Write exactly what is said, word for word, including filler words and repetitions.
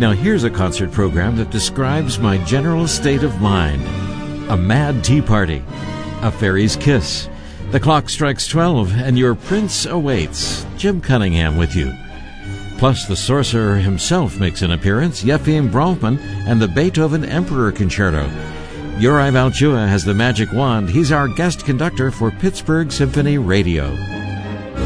Now here's a concert program that describes my general state of mind. A mad tea party, a fairy's kiss. The clock strikes twelve and your prince awaits. Jim Cunningham with you. Plus the sorcerer himself makes an appearance, Yefim Bronfman, and the Beethoven Emperor Concerto. Uri Valchua has the magic wand. He's our guest conductor for Pittsburgh Symphony Radio.